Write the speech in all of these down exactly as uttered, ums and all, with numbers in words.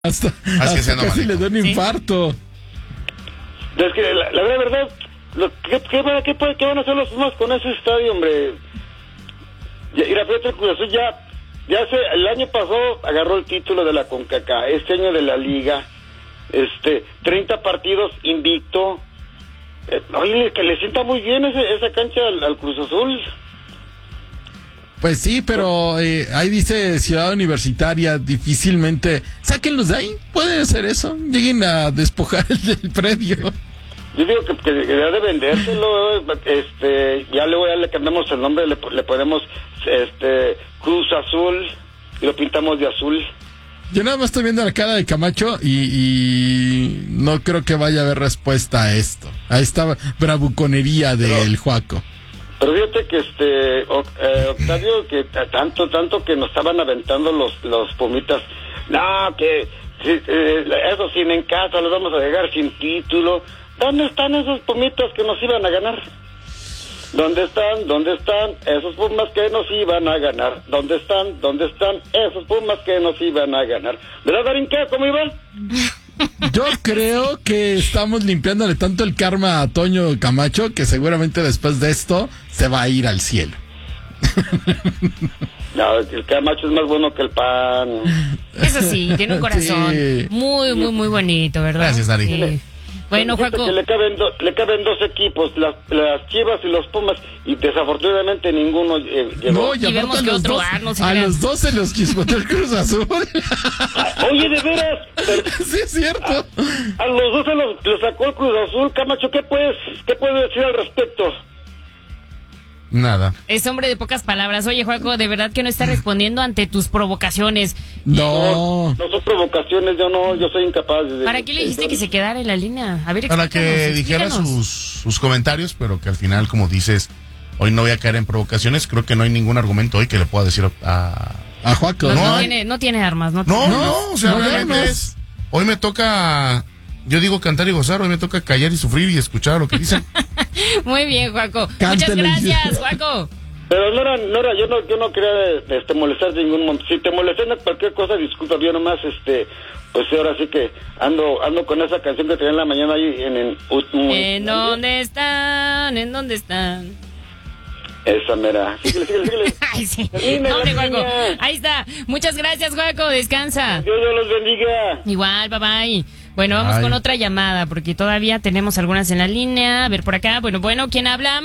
Hasta, Así hasta casi malito. le da un ¿Sí? infarto. Es que la, la verdad, lo, ¿qué, qué, van- qué, qué van a hacer los Pumas con ese estadio, hombre? Ya, y la Federación Cruz Azul ya, ya hace, el año pasado agarró el título de la CONCACAF, este año de la Liga, este, treinta partidos invicto. Eh, oye, que le sienta muy bien ese, esa cancha al, al Cruz Azul. Pues sí, pero eh, ahí dice Ciudad Universitaria, difícilmente. Sáquenlos de ahí, pueden hacer eso. Lleguen a despojar el del predio. Yo digo que, que debería de vendérselo, este, ya luego ya le cambiamos el nombre, le, le ponemos este Cruz Azul y lo pintamos de azul. Yo nada más estoy viendo la cara de Camacho y, y no creo que vaya a haber respuesta a esto. A esta bravuconería del Juaco. Pero fíjate que este o- eh, Octavio, que t- tanto, tanto que nos estaban aventando los los pumitas, no, que sí, eh, eso sin en casa, los vamos a dejar sin título. ¿Dónde están esos pumitas que nos iban a ganar? ¿Dónde están? ¿Dónde están esos pumas que nos iban a ganar? ¿Dónde están? ¿Dónde están esos pumas que nos iban a ganar? ¿Verdad, Darín? ¿Qué? ¿Cómo iban? Yo creo que estamos limpiándole tanto el karma a Toño Camacho que seguramente después de esto se va a ir al cielo. No, el Camacho es más bueno que el pan. Eso sí, tiene un corazón Sí. muy, muy, muy bonito, ¿verdad? Gracias, Dari. Sí. Bueno, Fíjate Juaco, que le caben, do- le caben dos equipos, las, las Chivas y los Pumas, y desafortunadamente ninguno eh, llegó. No, y Y aparte vemos a que los, otro, dos, ah, no se a crean. los dos se los chispoteó el Cruz Azul. Oye, de veras, pero Sí, es cierto. a los dos se los, los sacó el Cruz Azul. Camacho, ¿qué puedes, qué puedes decir al respecto? Nada. es hombre de pocas palabras. Oye, Juaco, de verdad que no está respondiendo ante tus provocaciones. No. No son provocaciones, yo no, yo soy incapaz de... ¿Para qué le dijiste que se quedara en la línea? A ver, Para que explícanos, dijera explícanos. sus, sus comentarios, pero que al final, como dices, hoy no voy a caer en provocaciones. Creo que no hay ningún argumento hoy que le pueda decir a... A Juaco, No, ¿no? no tiene, no tiene armas, no, No, tiene- no, o sea, no, realmente no. es... Hoy me toca... Yo digo cantar y gozar, hoy me toca callar y sufrir y escuchar lo que dicen. Muy bien, Juaco. Muchas Cántale. gracias, Juaco. Pero Nora, Nora, yo no, yo no quería este, molestar de ningún momento. Si te molesté en cualquier cosa, disculpa, yo nomás, este, pues ahora sí que ando, ando con esa canción que tenía en la mañana ahí en... en, en ¿En dónde están? ¿En dónde están? Esa mera. Síguele, síguele, síguele. Ay, sí. Termina, No, hombre, Juaco. niña. Ahí está. Muchas gracias, Juaco. Descansa. Dios los bendiga. Igual, bye bye. Bueno, vamos Ay. con otra llamada, porque todavía tenemos algunas en la línea. A ver por acá. Bueno, bueno, ¿quién habla?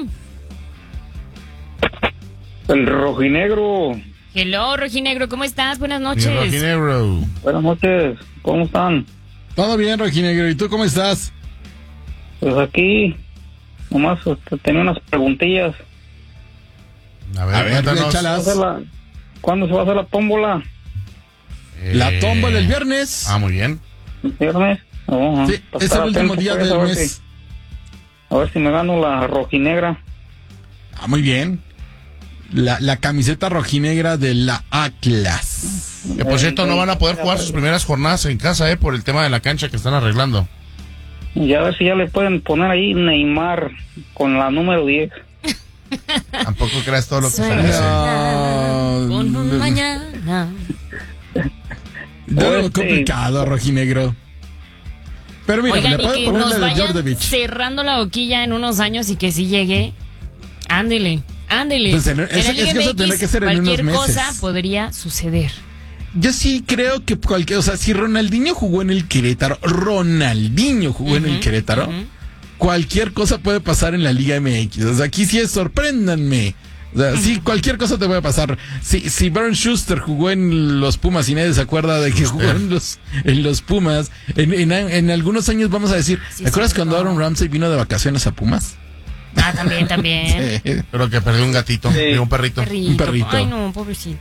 El rojinegro. Hello, Rojinegro, ¿cómo estás? Buenas Mi noches. rojinegro. Buenas noches, ¿cómo están? Todo bien, Rojinegro. ¿Y tú cómo estás? Pues aquí, nomás este, tenía unas preguntillas. A ver, A ver, cuéntanos. échalas. ¿Cuándo se va a hacer la- ¿Cuándo se va a hacer la tómbola? Eh, La tómbola el viernes. Ah, muy bien. ¿El viernes? Oh, Sí, pues es el estar último atento, día pues, del a ver mes. si- a ver si me gano la rojinegra. Ah, muy bien. La, la camiseta rojinegra de la Atlas. Que por cierto, no van a poder jugar sus primeras jornadas en casa, ¿eh? Por el tema de la cancha que están arreglando. Y a ver si ya le pueden poner ahí Neymar con la número diez. Tampoco creas todo lo que se Sueña dice. con un No, mañana. no, Este- complicado, Rojinegro. Pero mira, Oigan, le y pueden que poner nos la de vayan Djordjevic. cerrando la boquilla en unos años y que sí llegue. Ándele, ándele. Pues en- En es- la es Liga que eso M X, tendrá que ser en cualquier unos meses. cosa podría suceder. Yo sí creo que cualquier, o sea, si Ronaldinho jugó en el Querétaro, Ronaldinho jugó en el Ujú, Querétaro, ujú. cualquier cosa puede pasar en la Liga M X. O sea, aquí sí es sorpréndanme. O sea, sí, cualquier cosa te puede pasar. Si, si Baron Schuster jugó en los Pumas y nadie se acuerda de que jugó en los, en los Pumas, en, en, en algunos años vamos a decir, Sí, ¿te acuerdas sí, cuando no. Aaron Ramsey vino de vacaciones a Pumas? Ah, también, también. Sí. Pero que perdió un gatito, Sí. digo, un perrito. Perrito. Un perrito. Ay, no, pobrecito.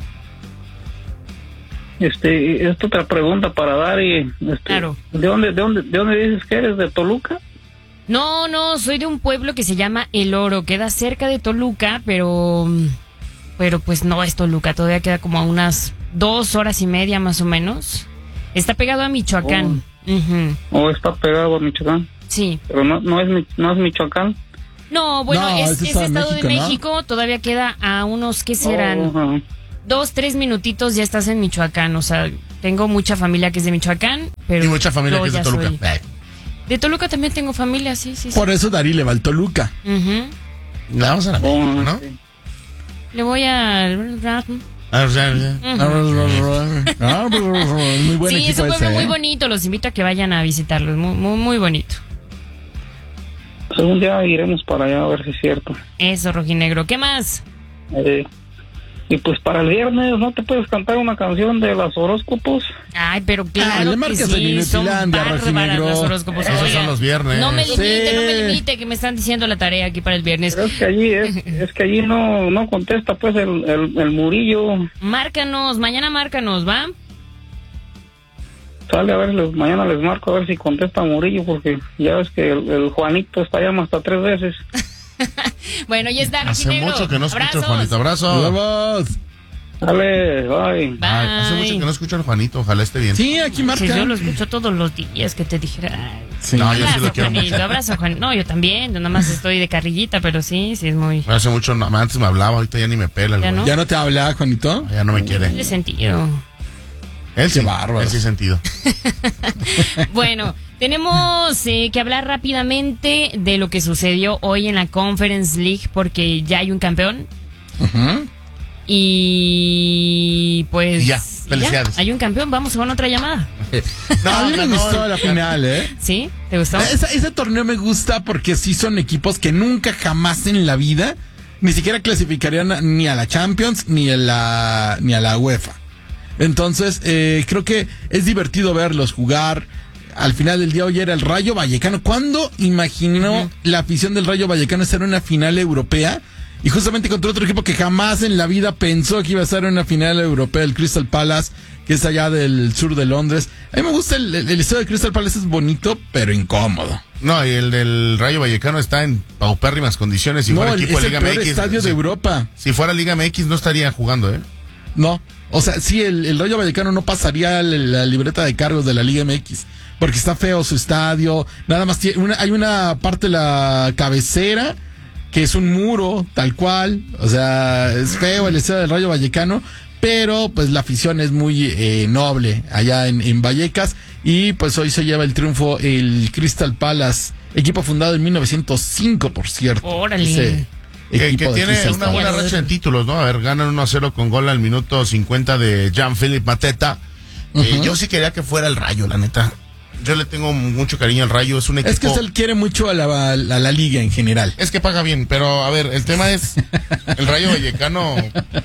Este, esta otra pregunta para dar y este, Claro. ¿de dónde, de dónde, de dónde dices que eres? ¿De Toluca? No, no, soy de un pueblo que se llama El Oro. Queda cerca de Toluca, pero. Pero pues no es Toluca. Todavía queda como a unas dos horas y media más o menos. Está pegado a Michoacán. Ujú, ¿O está pegado a Michoacán? sí. Pero no, no es, Mi- no es Michoacán. No, bueno, No, es, ese es está en Estado de México, ¿no? México. Todavía queda a unos, ¿qué serán? Oh, ajá. Dos, tres minutitos ya estás en Michoacán. O sea, Tengo mucha familia que es de Michoacán, pero Y mucha familia yo que es de ya Toluca. soy- Eh, De Toluca también tengo familia, sí, sí, sí. Por eso Dari le va al Toluca. Ujú. Le vamos a la Oh, América, ¿no? sí. Le voy a... Ah, o sea, ya. Ah, muy buen Sí, es equipo un pueblo ese, muy ¿eh? bonito, los invito a que vayan a visitarlo, es muy, muy, muy bonito. Pues un día iremos para allá a ver si es cierto. Eso, rojinegro. ¿Qué más? Eh, y pues para el viernes, ¿no te puedes cantar una canción de los horóscopos? Ay, pero claro Ah, le que marcas en sí, son Inutilandia, bárbaras rojinegro. los horóscopos. Esos Oiga, son los viernes. No me limite, Sí. no me limite, que me están diciendo la tarea aquí para el viernes. Pero es que allí es, es que allí no no contesta pues el, el, el Murillo. Márcanos, mañana márcanos, ¿va? Sale a ver, les- mañana les marco a ver si contesta Murillo, porque ya ves que el, el Juanito está llama hasta tres veces. Bueno, ya está, Hace rojinegro. mucho que no escucho Abrazos. al Juanito. Nos Abrazo. vemos. Dale, bye. Bye. Ay, hace mucho que no escucho al Juanito. Ojalá esté bien. Sí, aquí Si marca. yo lo escucho todos los días, que te dijera. Ay, Sí. No, yo sí abrazo, lo quiero Juanito, mucho. abrazo, Juan. No, yo también, yo nada más estoy de carrillita, pero sí, sí es muy... Hace mucho, no, antes me hablaba, ahorita ya ni me pela el Ya güey. no. ¿Ya no te habla, Juanito? Ya no me quiere. Tiene sentido. Él sí, Qué bárbaro. él sí sentido. Bueno, tenemos eh, que hablar rápidamente de lo que sucedió hoy en la Conference League, porque ya hay un campeón. Ujú. Y pues... Y ya, y felicidades. hay un campeón, vamos con otra llamada. a mí me ganó gustó el- la final, ¿eh? ¿Sí? ¿Te gustó? Esa- ese torneo me gusta porque sí son equipos que nunca jamás en la vida ni siquiera clasificarían a- ni a la Champions ni a la ni a la UEFA. Entonces, eh, creo que es divertido verlos jugar. Al final del día hoy era el Rayo Vallecano. ¿Cuándo imaginó la afición del Rayo Vallecano estar en una final europea? Y justamente contra otro equipo que jamás en la vida pensó que iba a estar en una final europea, el Crystal Palace, que es allá del sur de Londres. A mí me gusta el, el, el estadio de Crystal Palace, es bonito, pero incómodo. No, y el del Rayo Vallecano está en paupérrimas condiciones. Si No, fuera el- equipo es de el Liga peor M X. estadio si, de Europa. si fuera Liga M X no estaría jugando, ¿eh? No, o sea, sí, el, el Rayo Vallecano no pasaría la, la libreta de cargos de la Liga M X, porque está feo su estadio, nada más tiene una, hay una parte de la cabecera que es un muro, tal cual, o sea, es feo el estadio del Rayo Vallecano, pero pues la afición es muy eh, noble allá en, en Vallecas, y pues hoy se lleva el triunfo el Crystal Palace, equipo fundado en mil novecientos cinco, por cierto. Órale. Ese Que, equipo que de tiene Crystal una Palace. buena racha en títulos, ¿no? A ver, ganan uno a cero con gol al minuto cincuenta de Jean-Philippe Mateta. Eh, Ujú. yo sí quería que fuera el Rayo, la neta. Yo le tengo mucho cariño al Rayo, es un equipo... Es que él quiere mucho a la, a la liga en general. Es que paga bien, pero a ver, el tema es el Rayo Vallecano.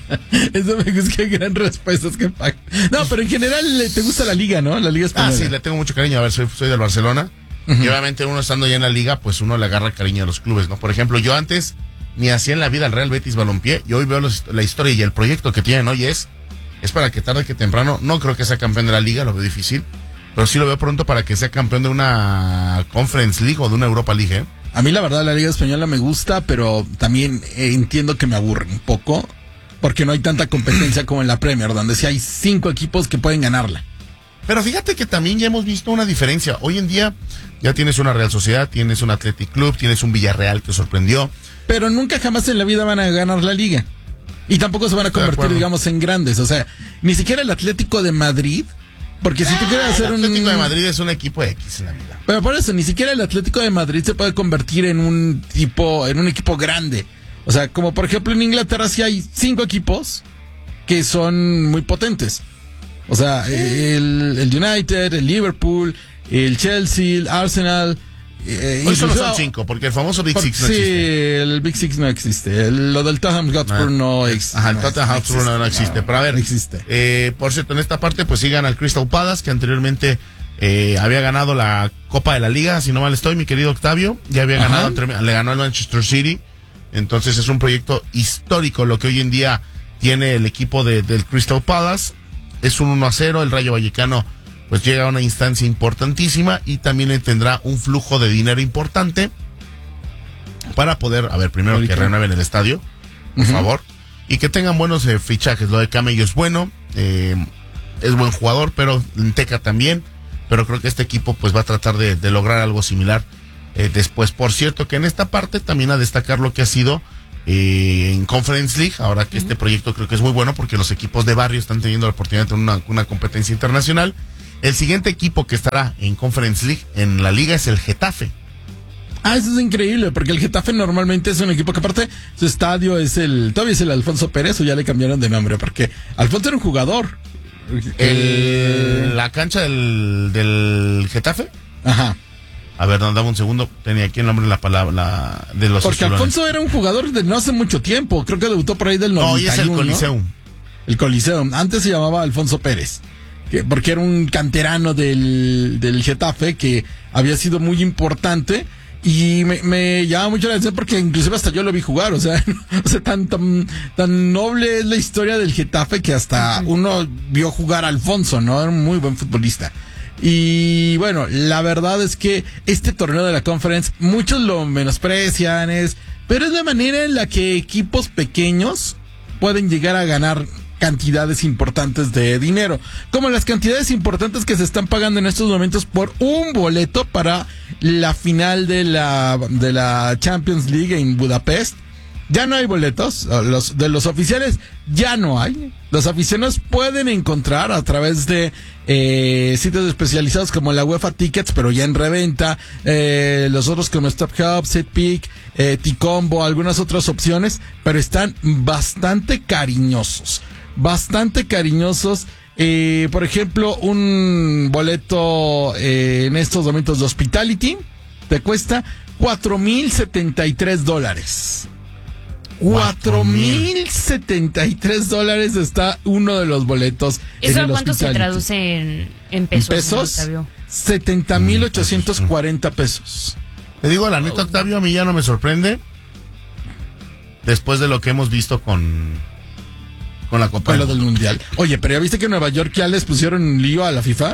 Eso me gusta, qué gran respuesta es que paga. No, pero en general eh, te gusta la liga, ¿no? La liga Ah, española. sí, le tengo mucho cariño. A ver, soy, soy del Barcelona. Y obviamente uno estando ya en la liga, pues uno le agarra cariño a los clubes, ¿no? Por ejemplo, yo antes ni hacía en la vida el Real Betis Balompié, y hoy veo los- la historia y el proyecto que tienen hoy es, es para que tarde que temprano, no creo que sea campeón de la liga, lo veo difícil, pero sí lo veo pronto para que sea campeón de una Conference League o de una Europa League, ¿eh? A mí la verdad la liga española me gusta, pero también eh, entiendo que me aburre un poco, porque no hay tanta competencia como en la Premier, donde sí hay cinco equipos que pueden ganarla. Pero fíjate que también ya hemos visto una diferencia. Hoy en día ya tienes una Real Sociedad, tienes un Athletic Club, tienes un Villarreal que sorprendió. Pero nunca jamás en la vida van a ganar la liga. Y tampoco se van a Estoy de convertir, acuerdo. digamos, en grandes. O sea, ni siquiera el Atlético de Madrid, porque si tú quieres hacer El un... Atlético de Madrid es un equipo X en la vida. Pero por eso, ni siquiera el Atlético de Madrid se puede convertir en un tipo, en un equipo grande. O sea, como por ejemplo en Inglaterra sí hay cinco equipos que son muy potentes. O sea, el, el United, el Liverpool, el Chelsea, el Arsenal. Eh, Hoy solo incluso- son cinco, porque el famoso Big por- Six no sí, existe. el Big Six no existe. El- lo del Tottenham Hotspur no existe. Ajá, el Tottenham Hotspur no, no existe. Pero a ver, no existe. eh, por cierto, en esta parte, pues sigan al Crystal Palace, que anteriormente eh, había ganado la Copa de la Liga, si no mal estoy, mi querido Octavio. Ya había Ajá. ganado, anterior- le ganó al Manchester City. Entonces es un proyecto histórico lo que hoy en día tiene el equipo de, del Crystal Palace. Es un uno a cero, el Rayo Vallecano pues llega a una instancia importantísima y también tendrá un flujo de dinero importante para poder, a ver, primero Ahorita. que renueven el estadio, por Ujú. favor, y que tengan buenos eh, fichajes. Lo de Camello es bueno, eh, es buen jugador, pero Teca también, pero creo que este equipo pues va a tratar de, de lograr algo similar eh, después. Por cierto, que en esta parte también a destacar lo que ha sido eh, en Conference League, ahora que uh-huh. este proyecto creo que es muy bueno porque los equipos de barrio están teniendo la oportunidad de tener una, una competencia internacional. El siguiente equipo que estará en Conference League en la liga es el Getafe. Ah, eso es increíble, porque el Getafe normalmente es un equipo que aparte su estadio es el, todavía es el Alfonso Pérez, o ya le cambiaron de nombre, porque Alfonso era un jugador. El, la cancha del, del Getafe. Ajá. A ver, no, dame un segundo, tenía aquí el nombre de la palabra la, de los Porque esculones. Alfonso era un jugador de no hace mucho tiempo, creo que debutó por ahí del noventa y uno. No, y es el Coliseum. ¿No? El Coliseum, antes se llamaba Alfonso Pérez. Que, porque era un canterano del, del Getafe que había sido muy importante. Y me, me llama mucho la atención porque inclusive hasta yo lo vi jugar, o sea, o sea tan, tan, tan noble es la historia del Getafe que hasta uno vio jugar a Alfonso, ¿no? Era un muy buen futbolista. Y bueno, la verdad es que este torneo de la Conference, muchos lo menosprecian, es, pero es la manera en la que equipos pequeños pueden llegar a ganar cantidades importantes de dinero, como las cantidades importantes que se están pagando en estos momentos por un boleto para la final de la de la Champions League en Budapest. Ya no hay boletos, los de los oficiales ya no hay. Los aficionados pueden encontrar a través de eh, sitios especializados como la UEFA Tickets, pero ya en reventa, eh, los otros como Stop Hub, SeatPick, eh, T-Combo, algunas otras opciones, pero están bastante cariñosos. Bastante cariñosos. Eh, por ejemplo, un boleto eh, en estos momentos de Hospitality te cuesta cuatro mil setenta y tres dólares. Cuatro mil setenta y tres dólares está uno de los boletos. ¿Eso en el cuánto Hospitality. Se traduce en, en pesos? ¿En pesos? setenta mil ochocientos cuarenta pesos. Te digo la neta, Octavio, a mí ya no me sorprende. Después de lo que hemos visto con, con la Copa del, del Mundial. Oye, pero ¿ya viste que en Nueva York ya les pusieron un lío a la FIFA?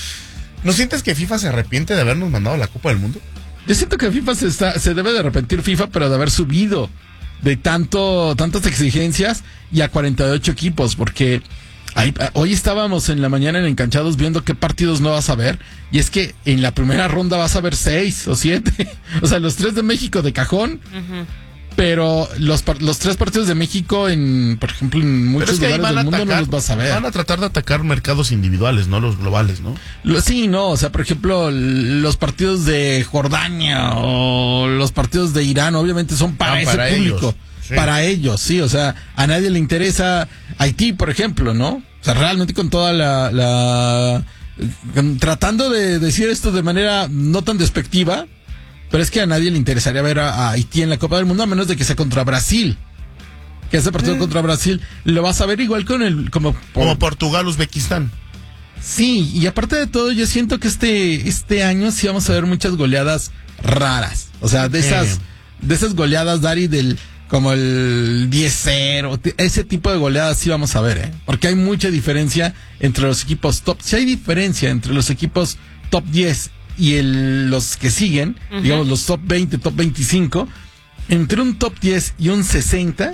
¿No sientes que FIFA se arrepiente de habernos mandado a la Copa del Mundo? Yo siento que FIFA se, está, se debe de arrepentir FIFA, pero de haber subido de tanto tantas exigencias y a cuarenta y ocho equipos, porque ahí, hoy estábamos en la mañana en Encanchados viendo qué partidos no vas a ver, y es que en la primera ronda vas a ver seis o siete, o sea, los tres de México de cajón, uh-huh. pero los, los tres partidos de México, en por ejemplo, en muchos lugares del mundo atacar, no los vas a ver. Van a tratar de atacar mercados individuales, no los globales, ¿no? Lo, sí, no, o sea, por ejemplo, los partidos de Jordania o los partidos de Irán, obviamente son para ah, ese para público, ellos. Sí. Para ellos, sí, o sea, a nadie le interesa Haití, por ejemplo, ¿no? O sea, realmente con toda la, la tratando de decir esto de manera no tan despectiva, pero es que a nadie le interesaría ver a, a Haití en la Copa del Mundo, a menos de que sea contra Brasil. Que ese partido eh. contra Brasil lo vas a ver igual con el como, por, como Portugal, Uzbekistán. Sí, y aparte de todo, yo siento que este este año sí vamos a ver muchas goleadas raras. O sea, de esas eh. de esas goleadas, Dari, del como el diez cero, ese tipo de goleadas sí vamos a ver, ¿eh? Porque hay mucha diferencia entre los equipos top. Sí hay diferencia entre los equipos top diez y el, los que siguen, uh-huh. digamos los top veinte, top veinticinco, entre un top diez y un sesenta,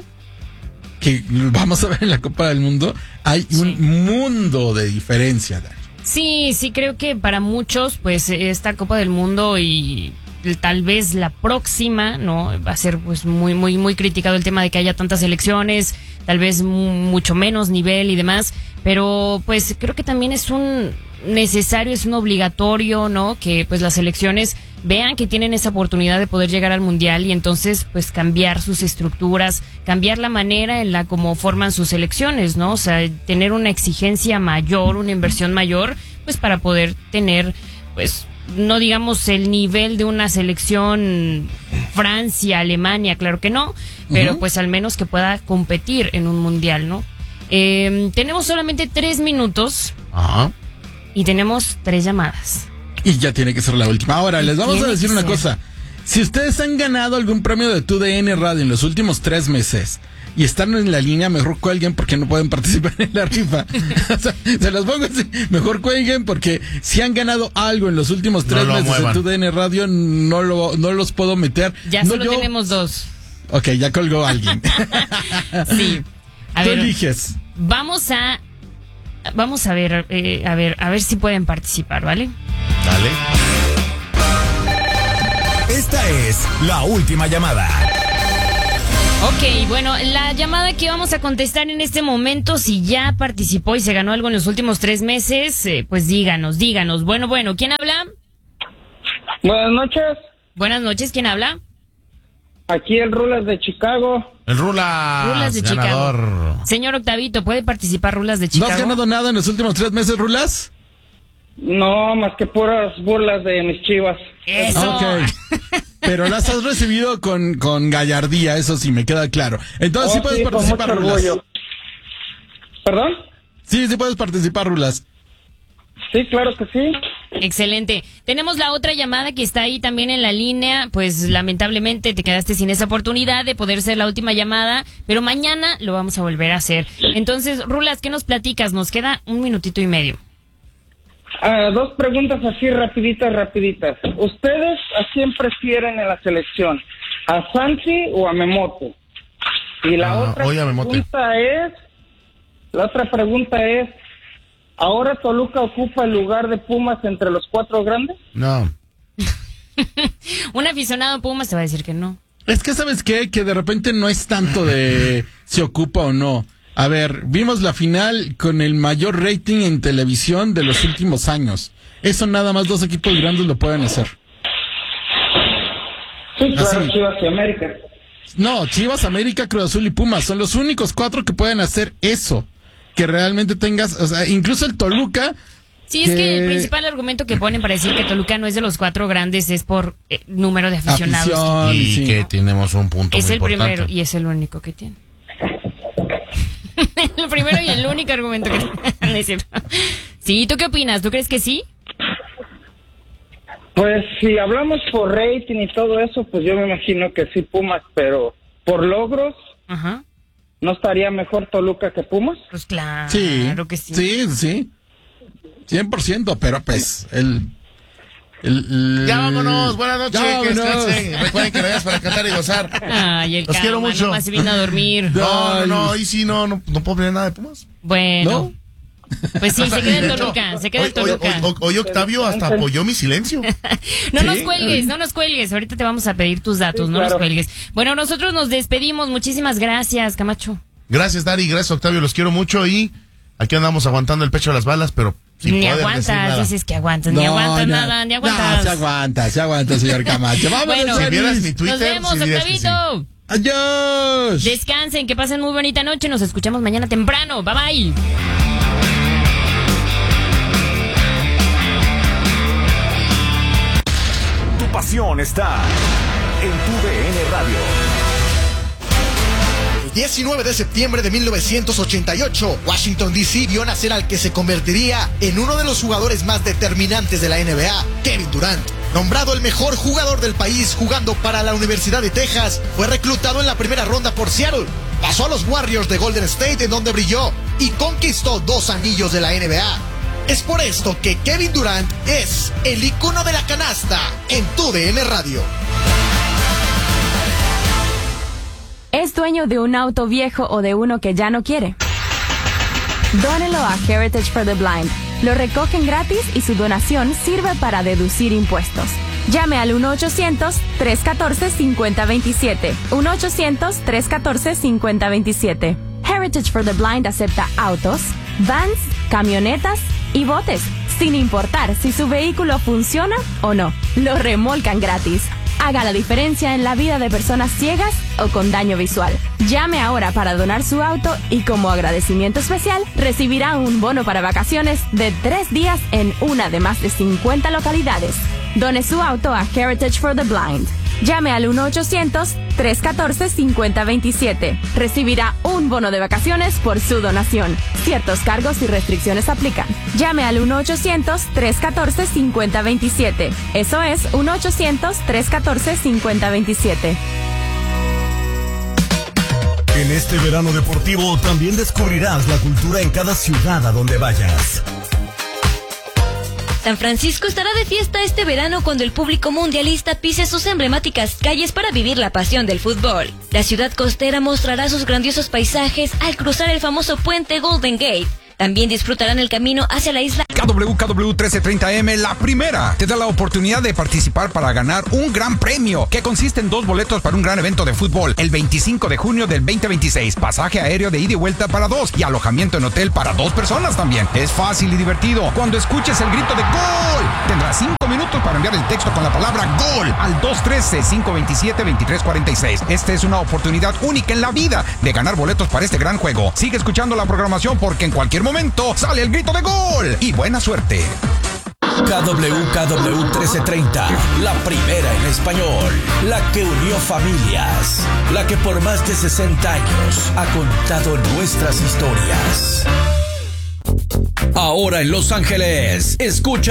que vamos a ver en la Copa del Mundo, hay sí. un mundo de diferencia. Sí, sí, creo que para muchos, pues esta Copa del Mundo y tal vez la próxima, ¿no? Va a ser pues muy, muy, muy criticado el tema de que haya tantas elecciones, tal vez mucho menos nivel y demás, pero pues creo que también es un necesario, es un obligatorio, ¿no? Que pues las selecciones vean que tienen esa oportunidad de poder llegar al Mundial y entonces pues cambiar sus estructuras, cambiar la manera en la como forman sus selecciones, ¿no? O sea, tener una exigencia mayor, una inversión mayor, pues para poder tener, pues, no digamos el nivel de una selección Francia, Alemania, claro que no, pero uh-huh. pues al menos que pueda competir en un Mundial, ¿no? Eh, tenemos solamente tres minutos. Ajá. Y tenemos tres llamadas. Y ya tiene que ser la última. Ahora, les vamos a decir una cosa. Si ustedes han ganado algún premio de tu D N Radio en los últimos tres meses y están en la línea, mejor cuelguen porque no pueden participar en la rifa. O sea, se los pongo así. Mejor cuelguen porque si han ganado algo en los últimos tres no meses en tu D N Radio, no, lo, no los puedo meter. Ya no, solo yo... tenemos dos. Ok, ya colgó alguien. Sí. A Tú ver, eliges. Vamos a... Vamos a ver, eh, a ver, a ver si pueden participar, ¿vale? Dale. Esta es la última llamada. Ok, bueno, la llamada que vamos a contestar en este momento, si ya participó y se ganó algo en los últimos tres meses, eh, pues díganos, díganos. Bueno, bueno, ¿quién habla? Buenas noches. Buenas noches, ¿quién habla? Aquí el Rulas de Chicago. El Rulas, Rulas de ganador. Chicago. Señor Octavito, ¿puede participar Rulas de ¿No Chicago? has ganado nada en los últimos tres meses, Rulas? No, más que puras burlas de mis chivas. ¡Eso! Ok. Pero las has recibido con, con gallardía, eso sí me queda claro. Entonces Oh, sí puedes sí, con participar, mucho Rulas. orgullo. ¿Perdón? Sí, sí puedes participar, Rulas. Sí, claro que sí. Excelente. Tenemos la otra llamada que está ahí también en la línea. Pues lamentablemente te quedaste sin esa oportunidad de poder ser la última llamada, pero mañana lo vamos a volver a hacer. Entonces, Rulas, ¿qué nos platicas? Nos queda un minutito y medio. Ah, dos preguntas así rapiditas, rapiditas. ¿Ustedes a quién prefieren en la selección? ¿A Santi o a Memote? Y la Ah, otra hoy a Memote. pregunta es, la otra pregunta es, ¿ahora Toluca ocupa el lugar de Pumas entre los cuatro grandes? No. Un aficionado Pumas te va a decir que no. Es que, ¿sabes qué? Que de repente no es tanto de si ocupa o no. A ver, vimos la final con el mayor rating en televisión de los últimos años. Eso nada más dos equipos grandes lo pueden hacer. Sí, claro, Así. Chivas y América. No, Chivas, América, Cruz Azul y Pumas son los únicos cuatro que pueden hacer eso. Que realmente tengas, o sea, incluso el Toluca. Sí, es que que- el principal argumento que ponen para decir que Toluca no es de los cuatro grandes es por eh, número de aficionados. Afición, Y sí. que tenemos un punto Es muy el importante. primero y es el único que tiene. El primero y el único argumento que tiene. No es cierto. Sí, ¿tú qué opinas? ¿Tú crees que sí? Pues si hablamos por rating y todo eso, pues yo me imagino que sí Pumas, pero por logros, Ajá. ¿no estaría mejor Toluca que Pumas? Pues claro, Sí, que sí. sí, sí. cien por ciento, pero pues el... el- el- Ya vámonos, buenas noches, Ya que vámonos. descansen. Recuerden que vayas para cantar y gozar. Ay, el Los quiero karma, mucho. nomás se vino a dormir. No, no, Ay. no, y sí, no, no, no puedo poner nada de Pumas. Bueno, ¿No? pues sí, se queda en De hecho, Toluca, se queda en hoy- hoy- Toluca. hoy- Hoy Octavio hasta apoyó mi silencio. No nos Sí. cuelgues, no nos cuelgues. Ahorita te vamos a pedir tus datos, Sí, no nos claro. cuelgues. Bueno, nosotros nos despedimos. Muchísimas gracias, Camacho. Gracias, Dari, gracias, Octavio, los quiero mucho y aquí andamos aguantando el pecho de las balas, pero sin Ni poder decir aguantas, nada. dices que aguantas, ni aguantas no, nada, ni No, aguantas. se aguanta, se aguanta, señor Camacho. Vámonos, Bueno. Si vieras mi Yanis. Twitter, Nos vemos, sí dirías que sí. Octavito. Adiós. Descansen, que pasen muy bonita noche. Nos escuchamos mañana temprano. Bye bye. Tu pasión está en tu D N Radio. El diecinueve de septiembre de mil novecientos ochenta y ocho, Washington D C vio nacer al que se convertiría en uno de los jugadores más determinantes de la N B A, Kevin Durant. Nombrado el mejor jugador del país jugando para la Universidad de Texas, fue reclutado en la primera ronda por Seattle. Pasó a los Warriors de Golden State, en donde brilló y conquistó dos anillos de la N B A. Es por esto que Kevin Durant es el icono de la canasta en tu D N Radio. ¿Es dueño de un auto viejo o de uno que ya no quiere? Dónelo a Heritage for the Blind. Lo recogen gratis y su donación sirve para deducir impuestos. Llame al uno ochocientos, tres uno cuatro, cinco cero dos siete. uno ochocientos, tres uno cuatro, cinco cero dos siete. Heritage for the Blind acepta autos, vans, camionetas y botes, sin importar si su vehículo funciona o no. Lo remolcan gratis. Haga la diferencia en la vida de personas ciegas o con daño visual. Llame ahora para donar su auto y como agradecimiento especial recibirá un bono para vacaciones de tres días en una de más de cincuenta localidades. Done su auto a Heritage for the Blind. Llame al uno ochocientos, tres uno cuatro, cinco cero dos siete. Recibirá un bono de vacaciones por su donación. Ciertos cargos y restricciones aplican. Llame al uno ochocientos, tres uno cuatro, cinco cero dos siete. Eso es uno ochocientos, tres uno cuatro, cinco cero dos siete. En este verano deportivo también descubrirás la cultura en cada ciudad a donde vayas. San Francisco estará de fiesta este verano cuando el público mundialista pise sus emblemáticas calles para vivir la pasión del fútbol. La ciudad costera mostrará sus grandiosos paisajes al cruzar el famoso puente Golden Gate. También disfrutarán el camino hacia la isla. K W K W trece treinta M, la primera, te da la oportunidad de participar para ganar un gran premio que consiste en dos boletos para un gran evento de fútbol el veinticinco de junio del veinte veintiséis, pasaje aéreo de ida y vuelta para dos y alojamiento en hotel para dos personas también. Es fácil y divertido. Cuando escuches el grito de ¡Gol!, tendrás cinco minutos para enviar el texto con la palabra GOL al dos uno tres, cinco dos siete, dos tres cuatro seis. Esta es una oportunidad única en la vida de ganar boletos para este gran juego. Sigue escuchando la programación porque en cualquier momento sale el grito de ¡Gol! Y buena suerte. K W K W trece treinta, la primera en español, la que unió familias, la que por más de sesenta años ha contado nuestras historias. Ahora en Los Ángeles, escucha